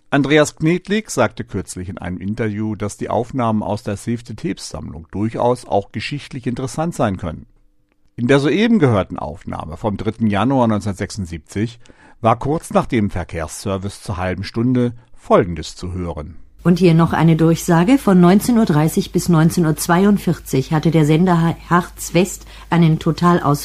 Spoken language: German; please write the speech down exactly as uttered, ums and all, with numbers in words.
Andreas Knetlik sagte kürzlich in einem Interview, dass die Aufnahmen aus der Save the Tapes-Sammlung durchaus auch geschichtlich interessant sein können. In der soeben gehörten Aufnahme vom dritten Januar neunzehnhundertsechsundsiebzig war kurz nach dem Verkehrsservice zur halben Stunde Folgendes zu hören. Und hier noch eine Durchsage. Von neunzehn Uhr dreißig bis neunzehn Uhr zweiundvierzig hatte der Sender Harz West einen Totalausfall